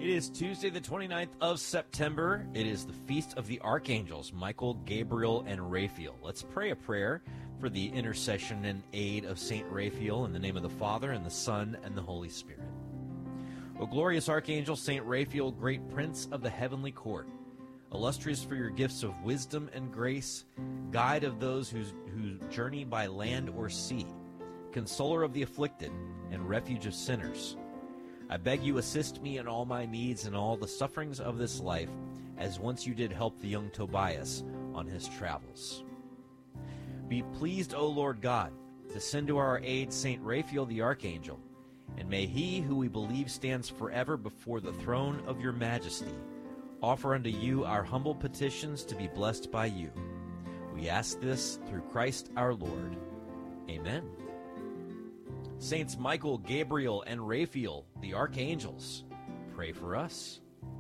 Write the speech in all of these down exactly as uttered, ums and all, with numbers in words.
It is Tuesday, the twenty-ninth of September. It is the Feast of the Archangels, Michael, Gabriel, and Raphael. Let's pray a prayer for the intercession and aid of Saint Raphael in the name of the Father, and the Son, and the Holy Spirit. O glorious Archangel, Saint Raphael, great Prince of the heavenly court, illustrious for your gifts of wisdom and grace, guide of those who, who journey by land or sea, consoler of the afflicted, and refuge of sinners, I beg you assist me in all my needs and all the sufferings of this life, as once you did help the young Tobias on his travels. Be pleased, O Lord God, to send to our aid Saint Raphael the Archangel, and may he who we believe stands forever before the throne of your majesty offer unto you our humble petitions to be blessed by you. We ask this through Christ our Lord. Amen. Saints Michael, Gabriel, and Raphael, the archangels, pray for us.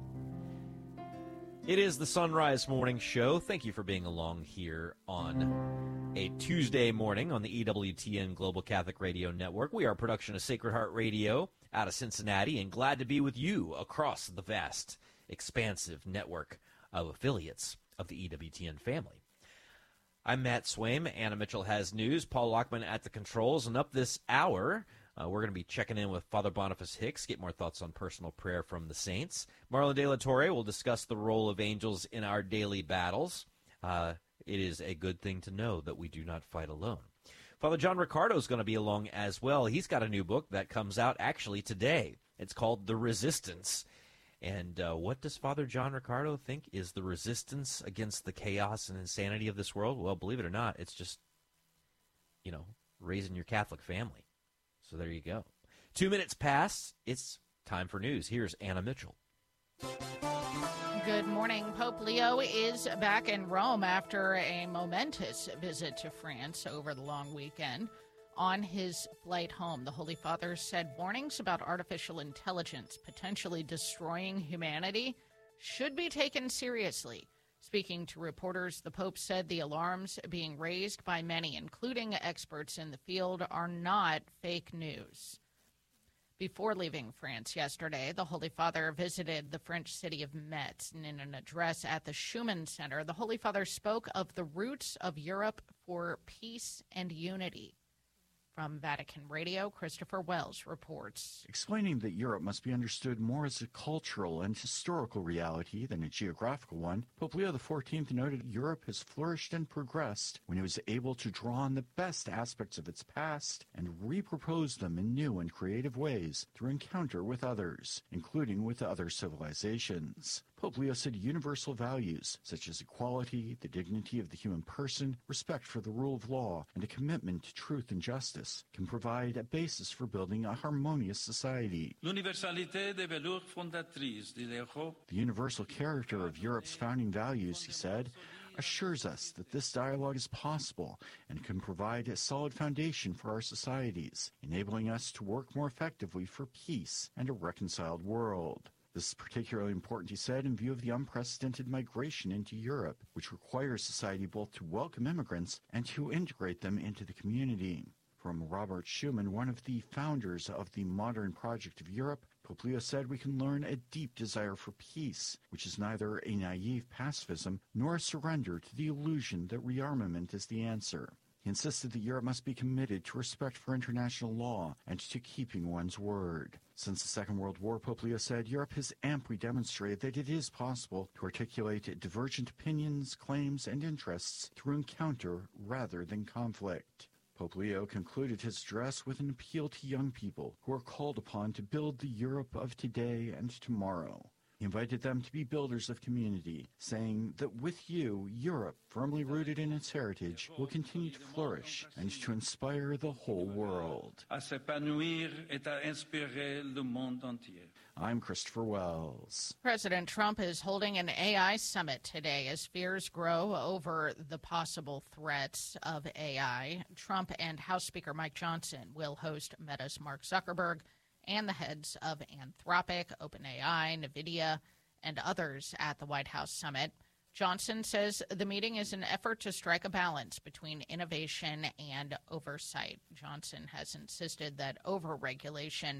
It is the Sunrise Morning Show. Thank you for being along here on a Tuesday morning on the E W T N Global Catholic Radio Network. We are a production of Sacred Heart Radio out of Cincinnati, and glad to be with you across the vast, expansive network of affiliates of the E W T N family. I'm Matt Swaim. Anna Mitchell has news. Paul Lockman at the controls. And up this hour, uh, we're going to be checking in with Father Boniface Hicks, get more thoughts on personal prayer from the saints. Marlon De La Torre will discuss the role of angels in our daily battles. Uh, it is a good thing to know that we do not fight alone. Father John Riccardo is going to be along as well. He's got a new book that comes out actually today. It's called The Resistance. And uh, what does Father John Riccardo think is the resistance against the chaos and insanity of this world? Well, believe it or not, it's just, you know, raising your Catholic family. So there you go. Two minutes past, it's time for news. Here's Anna Mitchell. Good morning. Pope Leo is back in Rome after a momentous visit to France over the long weekend. On his flight home, the Holy Father said warnings about artificial intelligence potentially destroying humanity should be taken seriously. Speaking to reporters, the Pope said the alarms being raised by many, including experts in the field, are not fake news. Before leaving France yesterday, the Holy Father visited the French city of Metz, and in an address at the Schumann Center, the Holy Father spoke of the roots of Europe for peace and unity. From Vatican Radio, Christopher Wells reports. Explaining that Europe must be understood more as a cultural and historical reality than a geographical one, Pope Leo the fourteenth noted Europe has flourished and progressed when it was able to draw on the best aspects of its past and repropose them in new and creative ways through encounter with others, including with other civilizations. Pope Leo said universal values, such as equality, the dignity of the human person, respect for the rule of law, and a commitment to truth and justice, can provide a basis for building a harmonious society. L'universalité des valeurs fondatrices de l'Europe. The universal character of Europe's founding values, he said, assures us that this dialogue is possible and can provide a solid foundation for our societies, enabling us to work more effectively for peace and a reconciled world. This is particularly important, he said, in view of the unprecedented migration into Europe, which requires society both to welcome immigrants and to integrate them into the community. From Robert Schuman, one of the founders of the modern project of Europe, Pope Leo said we can learn a deep desire for peace, which is neither a naive pacifism nor a surrender to the illusion that rearmament is the answer. He insisted that Europe must be committed to respect for international law and to keeping one's word. Since the Second World War, Pope Leo said, Europe has amply demonstrated that it is possible to articulate divergent opinions, claims, and interests through encounter rather than conflict. Pope Leo concluded his address with an appeal to young people who are called upon to build the Europe of today and tomorrow. He invited them to be builders of community, saying that with you, Europe, firmly rooted in its heritage, will continue to flourish and to inspire the whole world. I'm Christopher Wells. President Trump is holding an A I summit today as fears grow over the possible threats of A I. Trump and House Speaker Mike Johnson will host Meta's Mark Zuckerberg and the heads of Anthropic, OpenAI, NVIDIA, and others at the White House summit. Johnson says the meeting is an effort to strike a balance between innovation and oversight. Johnson has insisted that overregulation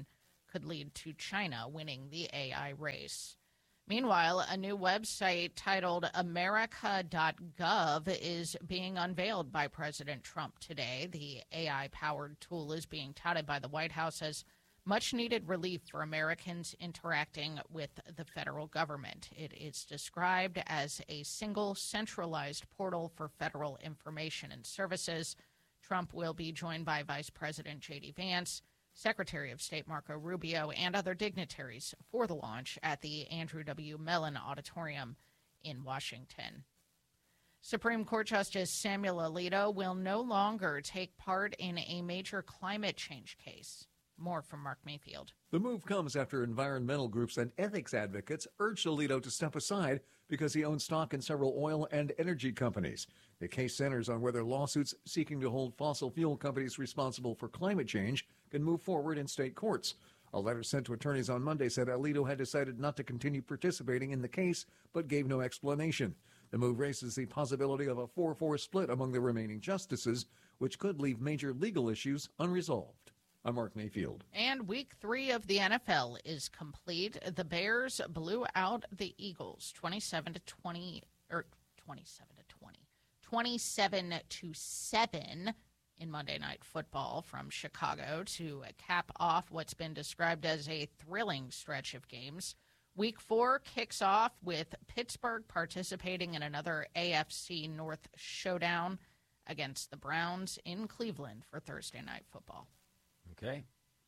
could lead to China winning the A I race. Meanwhile, a new website titled America dot gov is being unveiled by President Trump today. The A I-powered tool is being touted by the White House as much-needed relief for Americans interacting with the federal government. It is described as a single centralized portal for federal information and services. Trump will be joined by Vice President J D. Vance, Secretary of State Marco Rubio, and other dignitaries for the launch at the Andrew W. Mellon Auditorium in Washington. Supreme Court Justice Samuel Alito will no longer take part in a major climate change case. More from Mark Mayfield. The move comes after environmental groups and ethics advocates urged Alito to step aside because he owns stock in several oil and energy companies. The case centers on whether lawsuits seeking to hold fossil fuel companies responsible for climate change can move forward in state courts. A letter sent to attorneys on Monday said Alito had decided not to continue participating in the case, but gave no explanation. The move raises the possibility of a four four split among the remaining justices, which could leave major legal issues unresolved. I'm Mark Mayfield. And week three of the N F L is complete. The Bears blew out the Eagles twenty-seven to twenty, or twenty-seven to twenty, twenty-seven to seven in Monday Night Football from Chicago to cap off what's been described as a thrilling stretch of games. Week four kicks off with Pittsburgh participating in another A F C North showdown against the Browns in Cleveland for Thursday Night Football. Okay.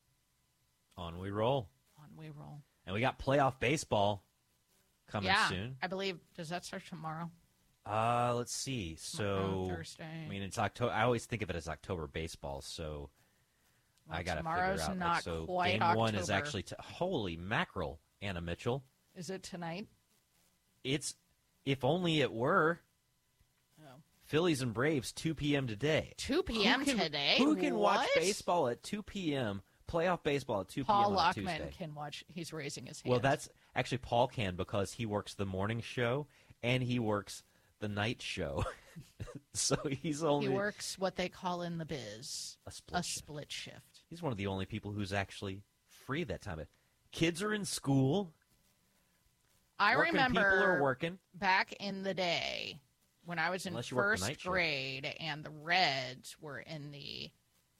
On we roll. On we roll. And we got playoff baseball coming yeah, soon. I believe, does that start tomorrow? Uh, let's see. So, Thursday. I mean, it's October. I always think of it as October baseball, so well, I got to figure tomorrow's out. Not like, so quite game October. one is actually, t- holy mackerel, Anna Mitchell. Is it tonight? It's, if only it were. Oh. Phillies and Braves, two p.m. today. two p.m. Who can, today? Who can what? watch baseball at two p.m., playoff baseball at two p.m. Paul on Lockman Tuesday? can watch. He's raising his hand. Well, that's actually Paul can because he works the morning show and he works the night show. So he's only... He works what they call in the biz a split, a shift. split shift. He's one of the only people who's actually free that time. Kids are in school. I working remember people are working. back in the day when I was in first grade shift. And the Reds were in the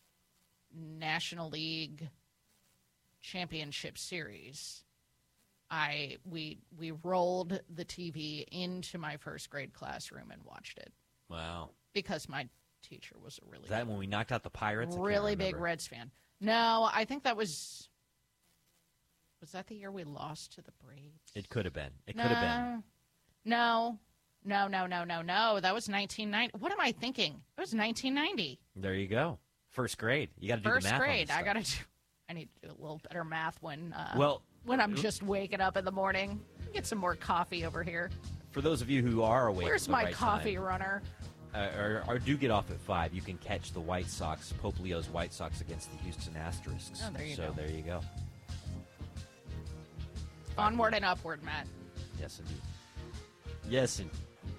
National League Championship Series. I we we rolled the T V into my first grade classroom and watched it. Wow. Because my teacher was a really Is that big, when we knocked out the Pirates? really big Reds fan. No, I think that was was that the year we lost to the Braves? It could have been. It no, could have been. No. No, no, no, no, no. That was nineteen ninety. What am I thinking? It was nineteen ninety. There you go. First grade. You got to do First the math. grade. On I got to do I need to do a little better math when uh, well, when I'm just waking up in the morning. Get some more coffee over here. For those of you who are awake, where's at the my right coffee time, runner? Uh, or, or do get off at five. You can catch the White Sox, Pope Leo's White Sox against the Houston Asterisks. Oh, there you so go. there you go. Onward and upward, Matt. Yes, indeed. Yes, indeed.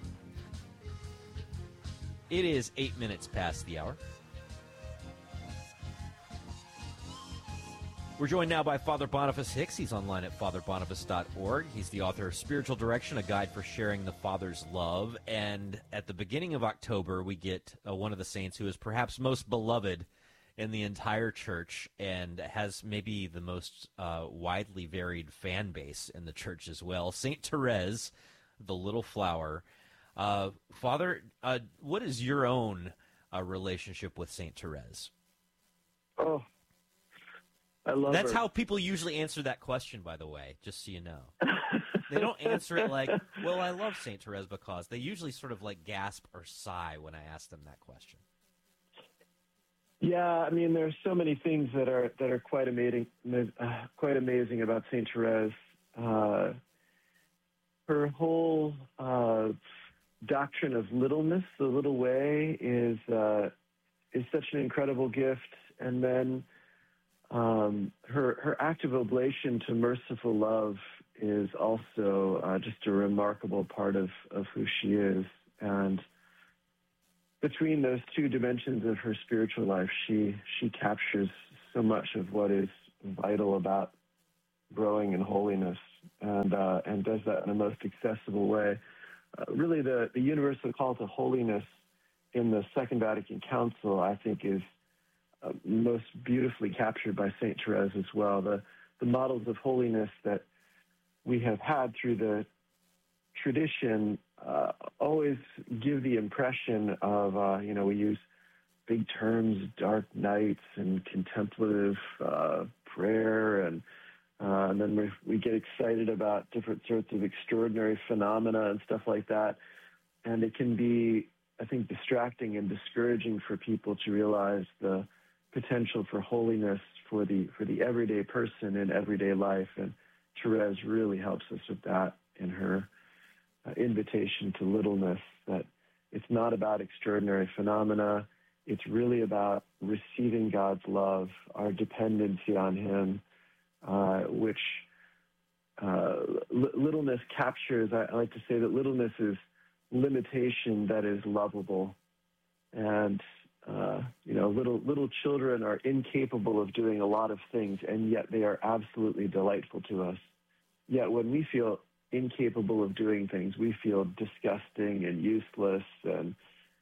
It is eight minutes past the hour. We're joined now by Father Boniface Hicks. He's online at father boniface dot org. He's the author of Spiritual Direction, a guide for sharing the Father's love. And at the beginning of October, we get uh, one of the saints who is perhaps most beloved in the entire church and has maybe the most uh, widely varied fan base in the church as well, Saint Therese, the Little Flower. Uh, Father, uh, what is your own uh, relationship with Saint Therese? Oh, I love That's her. how people usually answer that question, by the way, just so you know. They don't answer it like, well, I love Saint Therese because. They usually sort of like gasp or sigh when I ask them that question. Yeah, I mean, there's so many things that are that are quite amazing, uh, quite amazing about Saint Therese. Uh, her whole uh, doctrine of littleness, the little way, is uh, is such an incredible gift. And then um, her her act of oblation to merciful love is also uh, just a remarkable part of, of who she is. And between those two dimensions of her spiritual life, she she captures so much of what is vital about growing in holiness, and uh, and does that in the most accessible way. Uh, really, the, the universal call to holiness in the Second Vatican Council, I think, is uh, most beautifully captured by Saint Therese as well. The, the models of holiness that we have had through the tradition uh, always give the impression of, uh, you know, we use big terms, dark nights and contemplative uh, prayer, and, uh, and then we, we get excited about different sorts of extraordinary phenomena and stuff like that. And it can be, I think, distracting and discouraging for people to realize the potential for holiness for the for the everyday person in everyday life. And Therese really helps us with that in her uh, invitation to littleness, that it's not about extraordinary phenomena. It's really about receiving God's love, our dependency on him, uh, which uh, l- littleness captures. I, I like to say that littleness is limitation that is lovable. And, uh, you know, little little children are incapable of doing a lot of things, and yet they are absolutely delightful to us. Yet when we feel incapable of doing things, we feel disgusting and useless, and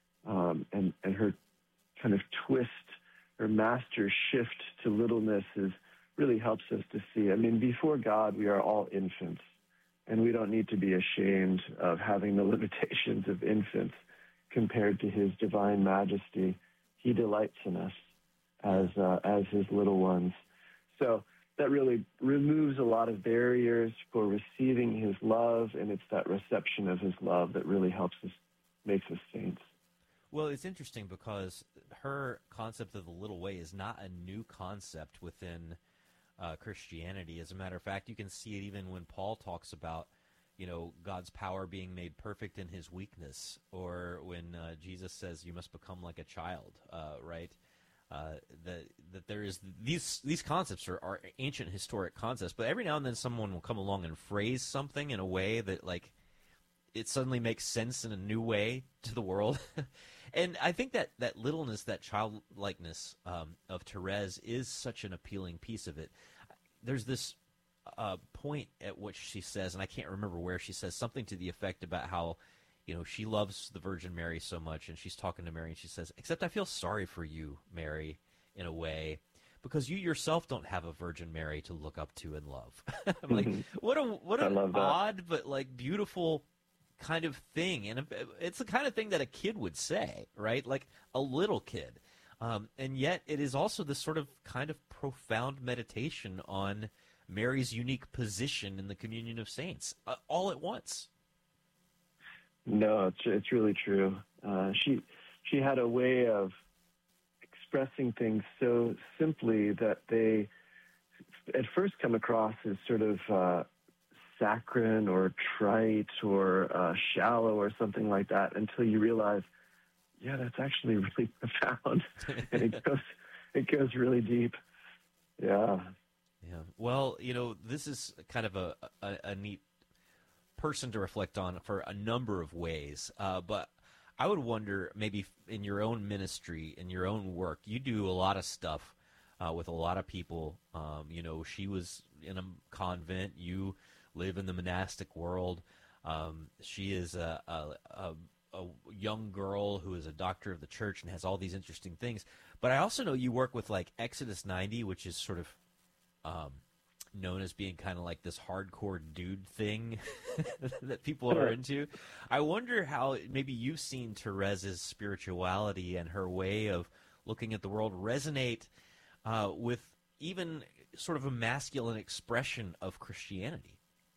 um, and, and her kind of twist, her master shift to littleness is really helps us to see. I mean, before God, we are all infants, and we don't need to be ashamed of having the limitations of infants compared to his divine majesty. He delights in us as uh, as his little ones. So that really removes a lot of barriers for receiving his love, and it's that reception of his love that really helps us, makes us saints. Well, it's interesting because her concept of the little way is not a new concept within uh, Christianity. As a matter of fact, you can see it even when Paul talks about, you know, God's power being made perfect in his weakness, or when uh, Jesus says you must become like a child, uh, right? Uh, that that there is these these concepts are, are ancient historic concepts, but every now and then someone will come along and phrase something in a way that, like, it suddenly makes sense in a new way to the world. And I think that that littleness, that childlikeness um, of Therese is such an appealing piece of it. There's this uh, point at which she says, and I can't remember where, she says something to the effect about how, you know, she loves the Virgin Mary so much, and she's talking to Mary, and she says, except I feel sorry for you, Mary, in a way, because you yourself don't have a Virgin Mary to look up to and love. I'm like, what a what an odd but, like, beautiful kind of thing. And it's the kind of thing that a kid would say, right? Like a little kid. Um, and yet it is also this sort of kind of profound meditation on Mary's unique position in the communion of saints, uh, all at once. No, it's it's really true. Uh, she she had a way of expressing things so simply that they at first come across as sort of uh, saccharine or trite or uh, shallow or something like that, until you realize, yeah, that's actually really profound, and it goes it goes really deep. Yeah. Yeah. Well, you know, this is kind of a a, a neat person to reflect on for a number of ways, uh, but I would wonder, maybe in your own ministry, in your own work, you do a lot of stuff uh, with a lot of people. Um, you know, she was in a convent. You live in the monastic world. Um, she is a, a, a, a young girl who is a doctor of the church and has all these interesting things. But I also know you work with, like, Exodus ninety, which is sort of um, known as being kind of like this hardcore dude thing that people are into. I wonder how maybe you've seen Therese's spirituality and her way of looking at the world resonate uh, with even sort of a masculine expression of Christianity.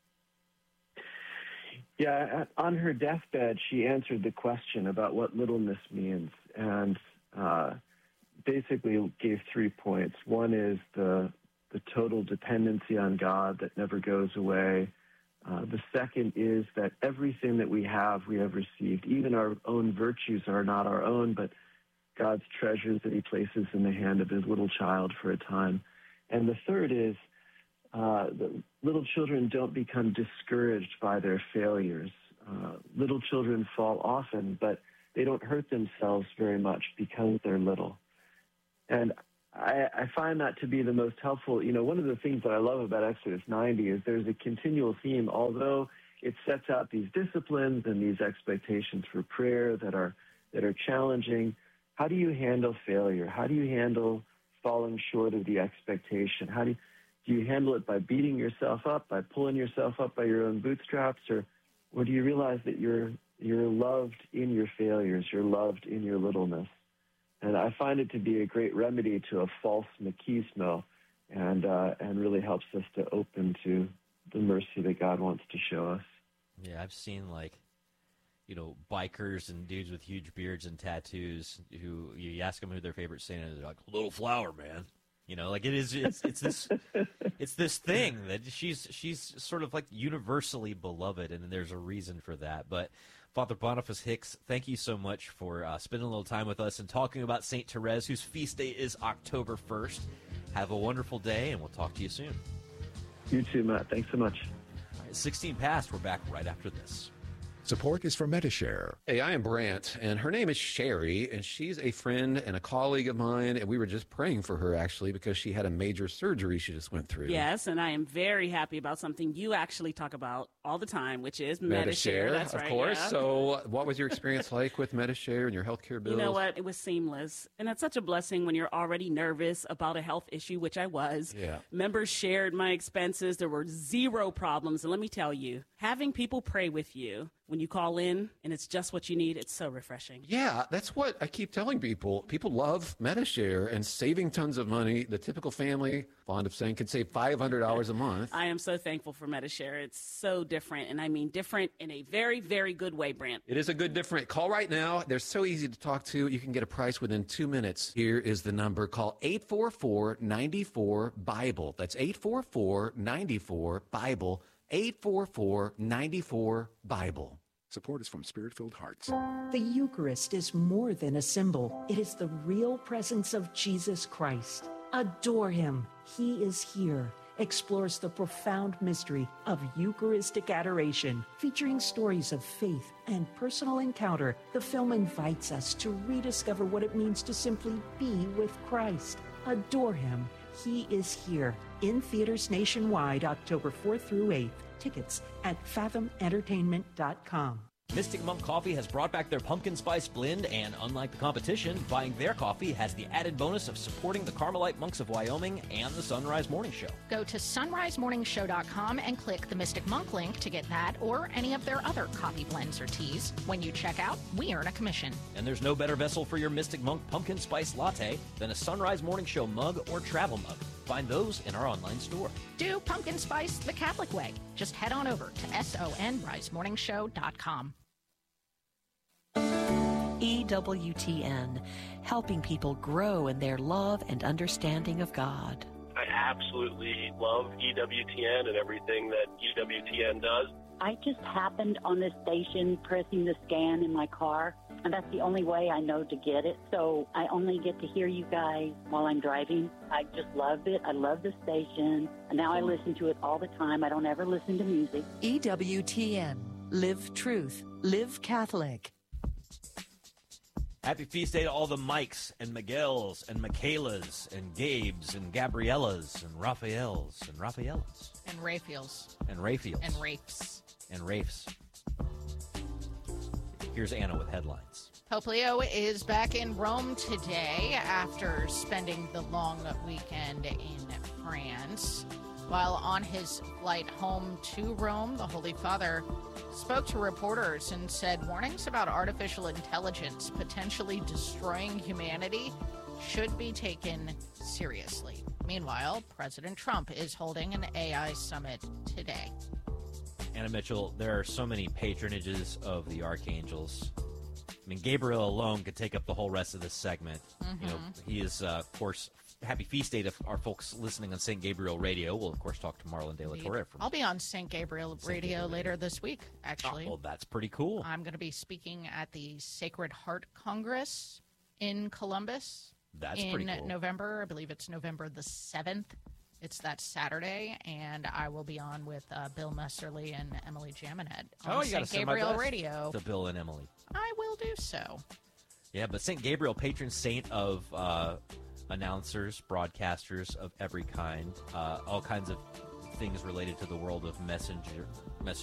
Yeah, on her deathbed, she answered the question about what littleness means, and uh, basically gave three points. One is the the total dependency on God that never goes away. Uh, the second is that everything that we have, we have received. Even our own virtues are not our own, but God's treasures that he places in the hand of his little child for a time. And the third is uh, that little children don't become discouraged by their failures. Uh, little children fall often, but they don't hurt themselves very much because they're little. And I, I find that to be the most helpful. You know, one of the things that I love about Exodus ninety is there's a continual theme, although it sets out these disciplines and these expectations for prayer that are that are challenging. How do you handle failure? How do you handle falling short of the expectation? How do you, do you handle it by beating yourself up, by pulling yourself up by your own bootstraps, or or do you realize that you're you're loved in your failures, you're loved in your littleness? And I find it to be a great remedy to a false machismo, and uh, and really helps us to open to the mercy that God wants to show us. Yeah, I've seen, like, you know, bikers and dudes with huge beards and tattoos who you ask them who their favorite saint is, they're like, Little Flower, man. You know, like it is, it's, it's this, it's this thing that she's, she's sort of like universally beloved, and there's a reason for that. But Father Boniface Hicks, thank you so much for uh, spending a little time with us and talking about Saint Therese, whose feast day is October first. Have a wonderful day, and we'll talk to you soon. You too, Matt. Thanks so much. All right, sixteen past. We're back right after this. Support is for Medi-Share. Hey, I am Brant, and her name is Sherry, and she's a friend and a colleague of mine, and we were just praying for her, actually, because she had a major surgery she just went through. Yes, and I am very happy about something you actually talk about all the time, which is Medi-Share. That's of right, course. yeah. So what was your experience like with Medi-Share and your healthcare bills? You know what? It was seamless, and it's such a blessing when you're already nervous about a health issue, which I was. Yeah. Members shared my expenses. There were zero problems, and let me tell you, having people pray with you when you call in and it's just what you need, it's so refreshing. Yeah, that's what I keep telling people. People love Medi-Share and saving tons of money. The typical family, fond of saying, can save five hundred dollars a month. I am so thankful for Medi-Share. It's so different, and I mean different in a very, very good way, Brant. It is a good different. Call right now. They're so easy to talk to. You can get a price within two minutes. Here is the number. Call eight four four, nine four, BIBLE. That's eight four four, nine four, BIBLE. eight four four, nine four, BIBLE. Support is from Spirit-Filled Hearts. The Eucharist is more than a symbol. It is the real presence of Jesus Christ. Adore him. He is here. Explores the profound mystery of Eucharistic adoration. Featuring stories of faith and personal encounter, the film invites us to rediscover what it means to simply be with Christ. Adore him. He is here. In theaters nationwide, October fourth through eighth. Tickets at fathom entertainment dot com. Mystic Monk Coffee has brought back their pumpkin spice blend, and unlike the competition, buying their coffee has the added bonus of supporting the Carmelite Monks of Wyoming and the Sunrise Morning Show. Go to sunrise morning show dot com and click the Mystic Monk link to get that or any of their other coffee blends or teas. When you check out, we earn a commission. And there's no better vessel for your Mystic Monk pumpkin spice latte than a Sunrise Morning Show mug or travel mug. Find those in our online store. Do pumpkin spice the Catholic way. Just head on over to sunrise morning show dot com. E W T N, helping people grow in their love and understanding of God. I absolutely love E W T N and everything that E W T N does. I just happened on this station pressing the scan in my car, and that's the only way I know to get it. So I only get to hear you guys while I'm driving. I just love it. I love the station. And now I listen to it all the time. I don't ever listen to music. E W T N. Live truth. Live Catholic. Happy feast day to all the Mikes and Miguels and Michaelas and Gabes and Gabrielas and Raphaels and Raphaelas. And Raphaels. And Raphaels. And Rafes. And Rafes. Here's Anna with headlines. Pope Leo is back in Rome today after spending the long weekend in France. While on his flight home to Rome, the Holy Father spoke to reporters and said warnings about artificial intelligence potentially destroying humanity should be taken seriously. Meanwhile, President Trump is holding an A I summit today. Anna Mitchell, there are so many patronages of the archangels. I mean, Gabriel alone could take up the whole rest of this segment. Mm-hmm. You know, he is, uh, of course, happy feast day to our folks listening on Saint Gabriel Radio. We'll, of course, talk to Marlon De La Torre. From I'll be on Saint Gabriel Saint Radio Gabriel later Radio. this week, actually. Oh, well, that's pretty cool. I'm going to be speaking at the Sacred Heart Congress in Columbus. That's in pretty cool. November. I believe it's November the seventh. It's that Saturday, and I will be on with uh, Bill Messerly and Emily Jaminet on oh, you Saint Gabriel Radio. To Bill and Emily. I will do so. Yeah, but Saint Gabriel, patron saint of uh, announcers, broadcasters of every kind, uh, all kinds of things related to the world of messenger messenger